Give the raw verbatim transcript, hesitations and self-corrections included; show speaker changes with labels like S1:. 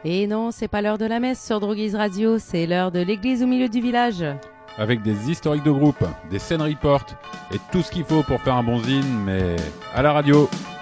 S1: Et non, c'est pas l'heure de la messe sur Droguise Radio, c'est l'heure de l'église au milieu du village.
S2: Avec des historiques de groupe, des scènes report et tout ce qu'il faut pour faire un bon zine, mais à la radio.